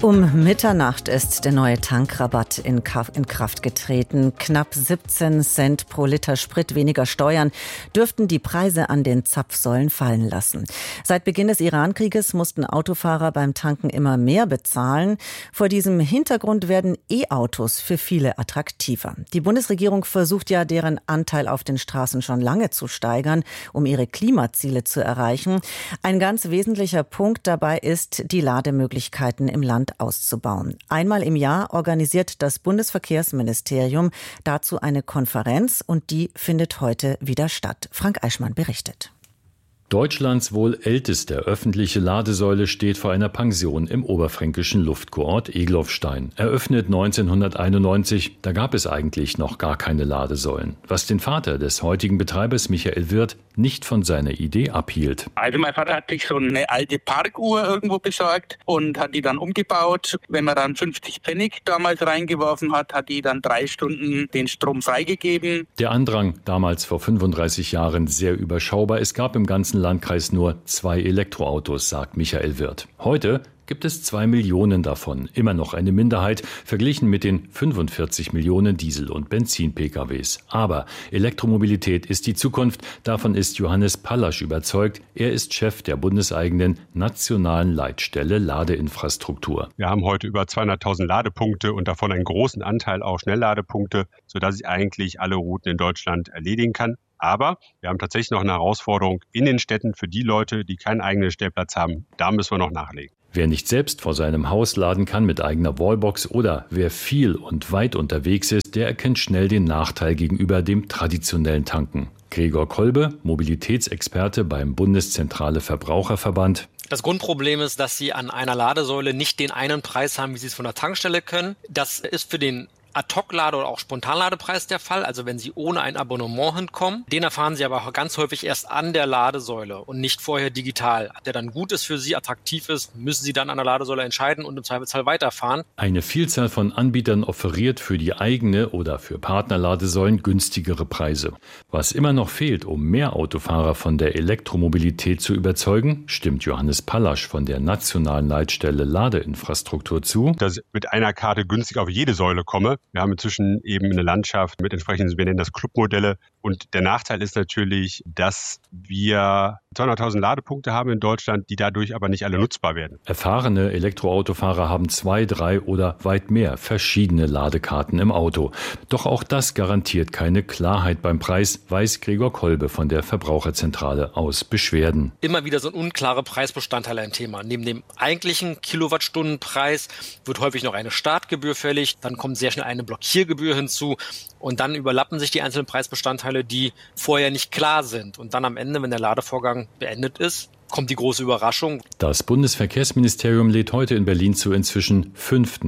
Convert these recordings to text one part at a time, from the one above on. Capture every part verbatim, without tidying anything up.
Um Mitternacht ist der neue Tankrabatt in Kraft getreten. Knapp siebzehn Cent pro Liter Sprit weniger Steuern dürften die Preise an den Zapfsäulen fallen lassen. Seit Beginn des Iran-Krieges mussten Autofahrer beim Tanken immer mehr bezahlen. Vor diesem Hintergrund werden E-Autos für viele attraktiver. Die Bundesregierung versucht ja, deren Anteil auf den Straßen schon lange zu steigern, um ihre Klimaziele zu erreichen. Ein ganz wesentlicher Punkt dabei ist, die Lademöglichkeiten im Land auszubauen. Einmal im Jahr organisiert das Bundesverkehrsministerium dazu eine Konferenz und die findet heute wieder statt. Frank Eichmann berichtet. Deutschlands wohl älteste öffentliche Ladesäule steht vor einer Pension im oberfränkischen Luftkurort Egloffstein. Eröffnet neunzehnhunderteinundneunzig, da gab es eigentlich noch gar keine Ladesäulen. Was den Vater des heutigen Betreibers Michael Wirth nicht von seiner Idee abhielt. Also mein Vater hat sich so eine alte Parkuhr irgendwo besorgt und hat die dann umgebaut. Wenn man dann fünfzig Pfennig damals reingeworfen hat, hat die dann drei Stunden den Strom freigegeben. Der Andrang, damals vor fünfunddreißig Jahren sehr überschaubar. Es gab im ganzen Landkreis nur zwei Elektroautos, sagt Michael Wirth. Heute gibt es zwei Millionen davon. Immer noch eine Minderheit, verglichen mit den fünfundvierzig Millionen Diesel- und Benzin-P K Ws. Aber Elektromobilität ist die Zukunft. Davon ist Johannes Pallasch überzeugt. Er ist Chef der bundeseigenen nationalen Leitstelle Ladeinfrastruktur. Wir haben heute über zweihunderttausend Ladepunkte und davon einen großen Anteil auch Schnellladepunkte, sodass ich eigentlich alle Routen in Deutschland erledigen kann. Aber wir haben tatsächlich noch eine Herausforderung in den Städten für die Leute, die keinen eigenen Stellplatz haben. Da müssen wir noch nachlegen. Wer nicht selbst vor seinem Haus laden kann mit eigener Wallbox oder wer viel und weit unterwegs ist, der erkennt schnell den Nachteil gegenüber dem traditionellen Tanken. Gregor Kolbe, Mobilitätsexperte beim Bundeszentrale Verbraucherverband. Das Grundproblem ist, dass Sie an einer Ladesäule nicht den einen Preis haben, wie Sie es von der Tankstelle können. Das ist für den Ad-Hoc-Lade- oder auch Spontanladepreis der Fall, also wenn Sie ohne ein Abonnement hinkommen. Den erfahren Sie aber auch ganz häufig erst an der Ladesäule und nicht vorher digital. Der dann gut ist für Sie, attraktiv ist, müssen Sie dann an der Ladesäule entscheiden und im Zweifelsfall weiterfahren. Eine Vielzahl von Anbietern offeriert für die eigene oder für Partnerladesäulen günstigere Preise. Was immer noch fehlt, um mehr Autofahrer von der Elektromobilität zu überzeugen, stimmt Johannes Pallasch von der nationalen Leitstelle Ladeinfrastruktur zu, dass ich mit einer Karte günstig auf jede Säule komme. Wir haben inzwischen eben eine Landschaft mit entsprechenden, wir nennen das Clubmodelle. Und der Nachteil ist natürlich, dass wir zweihunderttausend Ladepunkte haben in Deutschland, die dadurch aber nicht alle nutzbar werden. Erfahrene Elektroautofahrer haben zwei, drei oder weit mehr verschiedene Ladekarten im Auto. Doch auch das garantiert keine Klarheit beim Preis, weiß Gregor Kolbe von der Verbraucherzentrale aus Beschwerden. Immer wieder so ein unklare Preisbestandteil ein Thema. Neben dem eigentlichen Kilowattstundenpreis wird häufig noch eine Startgebühr fällig, dann kommt sehr schnell eine Blockiergebühr hinzu und dann überlappen sich die einzelnen Preisbestandteile, die vorher nicht klar sind. Und dann am Ende, wenn der Ladevorgang beendet ist, kommt die große Überraschung. Das Bundesverkehrsministerium lädt heute in Berlin zur inzwischen fünften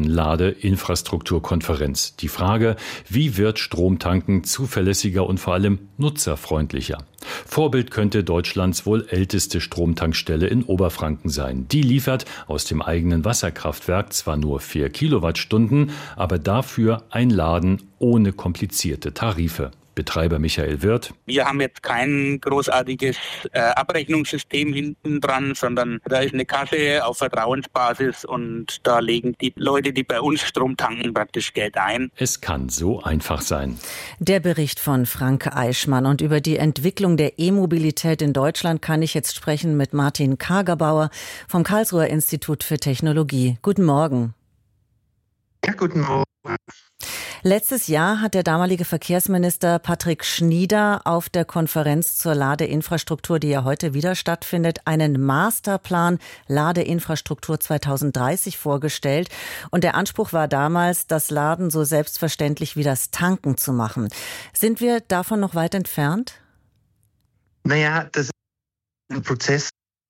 Ladeinfrastrukturkonferenz. Die Frage, wie wird Stromtanken zuverlässiger und vor allem nutzerfreundlicher? Vorbild könnte Deutschlands wohl älteste Stromtankstelle in Oberfranken sein. Die liefert aus dem eigenen Wasserkraftwerk zwar nur vier Kilowattstunden, aber dafür ein Laden ohne komplizierte Tarife. Betreiber Michael Wirth. Wir haben jetzt kein großartiges äh, Abrechnungssystem hinten dran, sondern da ist eine Kasse auf Vertrauensbasis und da legen die Leute, die bei uns Strom tanken, praktisch Geld ein. Es kann so einfach sein. Der Bericht von Frank Eichmann. Und über die Entwicklung der E-Mobilität in Deutschland kann ich jetzt sprechen mit Martin Kagerbauer vom Karlsruher Institut für Technologie. Guten Morgen. Ja, guten Morgen. Letztes Jahr hat der damalige Verkehrsminister Patrick Schnieder auf der Konferenz zur Ladeinfrastruktur, die ja heute wieder stattfindet, einen Masterplan Ladeinfrastruktur zweitausenddreißig vorgestellt. Und der Anspruch war damals, das Laden so selbstverständlich wie das Tanken zu machen. Sind wir davon noch weit entfernt? Naja, das ist ein Prozess.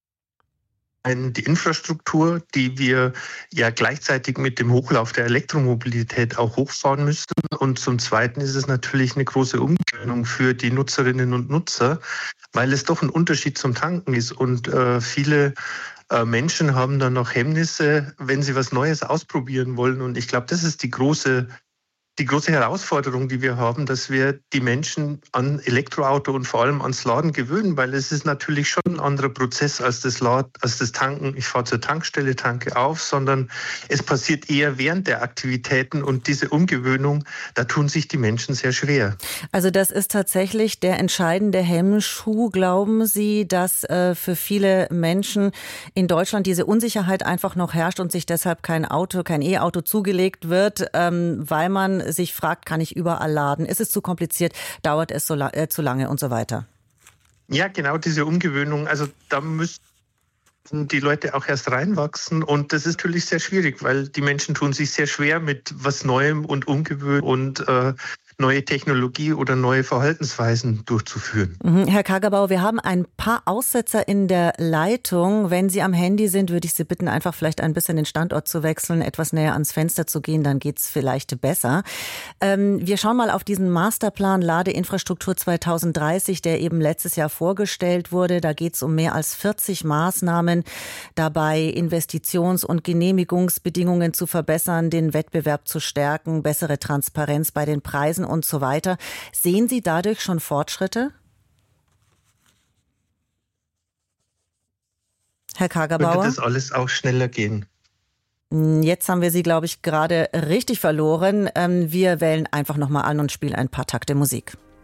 Die Infrastruktur, die wir ja gleichzeitig mit dem Hochlauf der Elektromobilität auch hochfahren müssen. Und zum Zweiten ist es natürlich eine große Umgewöhnung für die Nutzerinnen und Nutzer, weil es doch ein Unterschied zum Tanken ist. Und äh, viele äh, Menschen haben dann noch Hemmnisse, wenn sie was Neues ausprobieren wollen. Und ich glaube, das ist die große die große Herausforderung, die wir haben, dass wir die Menschen an Elektroauto und vor allem ans Laden gewöhnen, weil es ist natürlich schon ein anderer Prozess als das Laden, als das Tanken. Ich fahre zur Tankstelle, tanke auf, sondern es passiert eher während der Aktivitäten und diese Umgewöhnung, da tun sich die Menschen sehr schwer. Also das ist tatsächlich der entscheidende Hemmschuh. Glauben Sie, dass äh, für viele Menschen in Deutschland diese Unsicherheit einfach noch herrscht und sich deshalb kein Auto, kein E-Auto zugelegt wird, ähm, weil man sich fragt, kann ich überall laden? Ist es zu kompliziert? Dauert es so la- äh, zu lange und so weiter? Ja, genau diese Umgewöhnung. Also da müssen die Leute auch erst reinwachsen und das ist natürlich sehr schwierig, weil die Menschen tun sich sehr schwer mit was Neuem und Ungewöhnt und äh, neue Technologie oder neue Verhaltensweisen durchzuführen. Mhm. Herr Kagerbauer, wir haben ein paar Aussetzer in der Leitung. Wenn Sie am Handy sind, würde ich Sie bitten, einfach vielleicht ein bisschen den Standort zu wechseln, etwas näher ans Fenster zu gehen, dann geht's vielleicht besser. Ähm, wir schauen mal auf diesen Masterplan Ladeinfrastruktur zwanzig dreißig, der eben letztes Jahr vorgestellt wurde. Da geht's um mehr als vierzig Maßnahmen, dabei Investitions- und Genehmigungsbedingungen zu verbessern, den Wettbewerb zu stärken, bessere Transparenz bei den Preisen und so weiter. Sehen Sie dadurch schon Fortschritte? Herr Kagerbauer? Würde das alles auch schneller gehen? Jetzt haben wir Sie, glaube ich, gerade richtig verloren. Wir wählen einfach nochmal an und spielen ein paar Takte Musik.